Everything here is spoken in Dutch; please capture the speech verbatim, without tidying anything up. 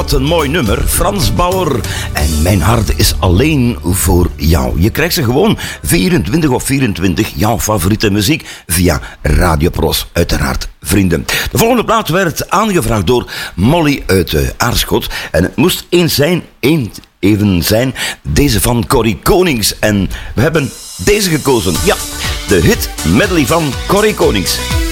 wat een mooi nummer. Frans Bauer. En mijn hart is alleen voor jou. Je krijgt ze gewoon vierentwintig of vierentwintig, jouw favoriete muziek, via Radio Pros. Uiteraard, vrienden. De volgende plaat werd aangevraagd door Molly uit uh, Aarschot. En het moest eens zijn, één even zijn, deze van Corrie Konings. En we hebben deze gekozen. Ja, de hit medley van Corrie Konings.